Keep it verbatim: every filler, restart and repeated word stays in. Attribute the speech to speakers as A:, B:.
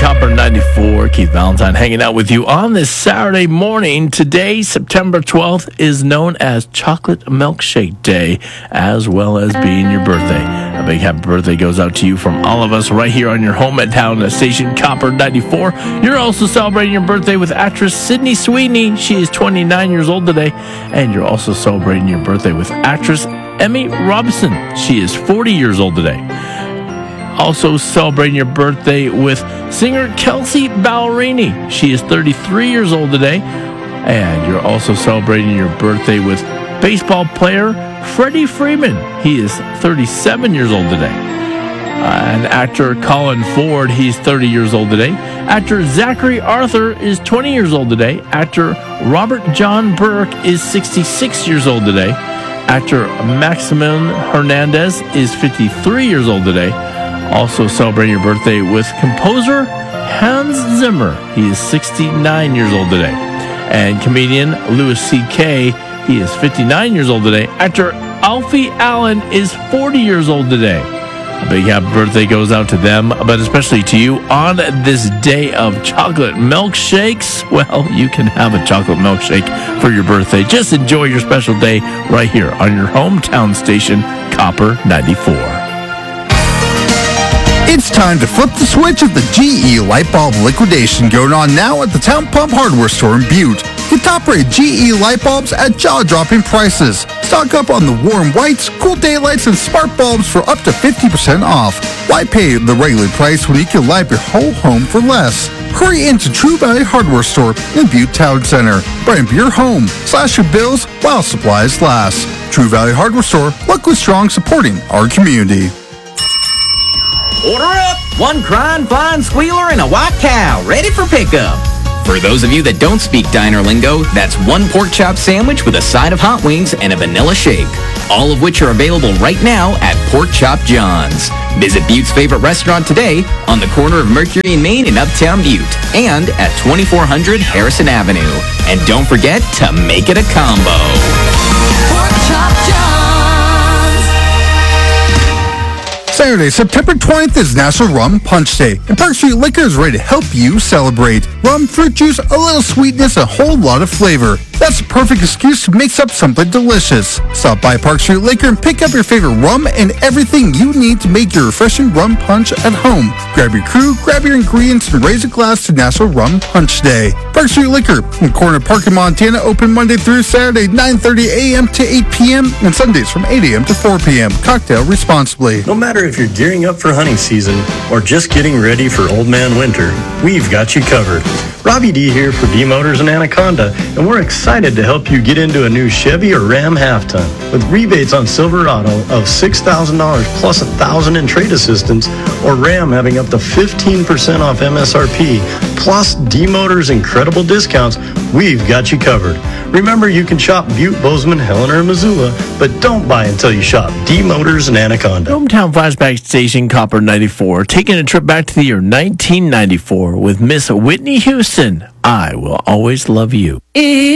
A: Copper ninety-four. Keith Valentine hanging out with you on this Saturday morning. Today, September twelfth, is known as Chocolate Milkshake Day, as well as being your birthday. A big happy birthday goes out to you from all of us right here on your home at town station, Copper ninety-four. You're also celebrating your birthday with actress Sydney Sweeney. She is twenty-nine years old today. And you're also celebrating your birthday with actress Emmy Robinson. She is forty years old today. Also celebrating your birthday with singer Kelsey Ballerini. She is thirty-three years old today. And you're also celebrating your birthday with baseball player Freddie Freeman. He is thirty-seven years old today. Uh, and actor Colin Ford, he's thirty years old today. Actor Zachary Arthur is twenty years old today. Actor Robert John Burke is sixty-six years old today. Actor Maximilian Hernandez is fifty-three years old today. Also celebrating your birthday with composer Hans Zimmer. He is sixty-nine years old today. And comedian Louis C K, he is fifty-nine years old today. Actor Alfie Allen is forty years old today. A big happy birthday goes out to them, but especially to you on this day of chocolate milkshakes. Well, you can have a chocolate milkshake for your birthday. Just enjoy your special day right here on your hometown station, Copper ninety-four.
B: It's time to flip the switch of the G E light bulb liquidation going on now at the Town Pump Hardware Store in Butte. Get top-rated G E light bulbs at jaw-dropping prices. Stock up on the warm whites, cool daylights, and smart bulbs for up to fifty percent off. Why pay the regular price when you can light up your whole home for less? Hurry into True Value Hardware Store in Butte Town Center. Brighten up your home. Slash your bills while supplies last. True Value Hardware Store, locally strong, supporting our community.
C: Order up! One crying fine squealer and a white cow ready for pickup. For those of you that don't speak diner lingo, that's one pork chop sandwich with a side of hot wings and a vanilla shake. All of which are available right now at Pork Chop John's. Visit Butte's favorite restaurant today on the corner of Mercury and Main in Uptown Butte and at twenty-four hundred Harrison Avenue. And don't forget to make it a combo. Pork Chop John's.
B: Saturday, September twentieth is National Rum Punch Day, and Park Street Liquor is ready to help you celebrate. Rum, fruit juice, a little sweetness, a whole lot of flavor. That's the perfect excuse to mix up something delicious. Stop by Park Street Liquor and pick up your favorite rum and everything you need to make your refreshing rum punch at home. Grab your crew, grab your ingredients, and raise a glass to National Rum Punch Day. Park Street Liquor in Corner Park in Montana, open Monday through Saturday, nine thirty a.m. to eight p.m. and Sundays from eight a.m. to four p.m. Cocktail responsibly.
D: No matter if you're gearing up for hunting season or just getting ready for old man winter, we've got you covered. Robbie D here for D Motors and Anaconda, and we're excited to help you get into a new Chevy or Ram half-ton. With rebates on Silverado of six thousand dollars plus one thousand dollars in trade assistance, or Ram having up to fifteen percent off M S R P, plus D Motors' incredible discounts, we've got you covered. Remember, you can shop Butte, Bozeman, Helena, or Missoula, but don't buy until you shop D Motors and Anaconda.
A: Hometown flashback station, Copper ninety-four, taking a trip back to the year nineteen ninety-four with Miss Whitney Houston. I Will Always Love You.